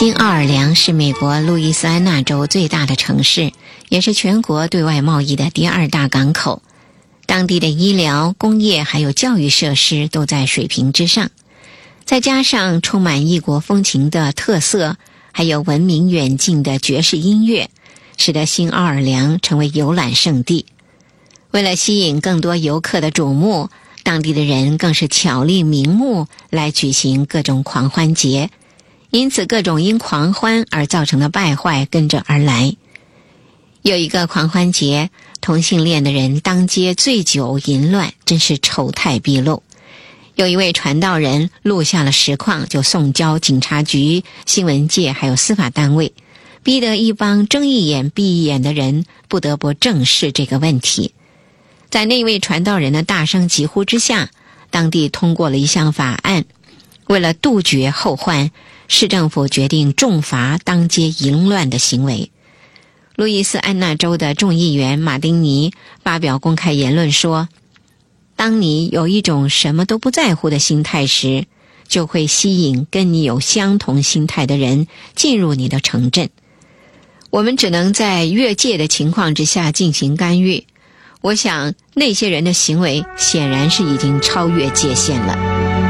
新奥尔良是美国路易斯安那州最大的城市，也是全国对外贸易的第二大港口。当地的医疗、工业还有教育设施都在水平之上，再加上充满异国风情的特色，还有闻名远近的爵士音乐，使得新奥尔良成为游览胜地。为了吸引更多游客的瞩目，当地的人更是巧立名目来举行各种狂欢节，因此各种因狂欢而造成的败坏跟着而来。有一个狂欢节，同性恋的人当街醉酒淫乱，真是丑态毕露。有一位传道人录下了实况，就送交警察局、新闻界还有司法单位，逼得一帮睁一眼闭一眼的人不得不正视这个问题。在那位传道人的大声疾呼之下，当地通过了一项法案，为了杜绝后患，市政府决定重罚当街淫乱的行为。路易斯安那州的众议员马丁尼发表公开言论说，当你有一种什么都不在乎的心态时，就会吸引跟你有相同心态的人进入你的城镇。我们只能在越界的情况之下进行干预。我想那些人的行为显然是已经超越界限了。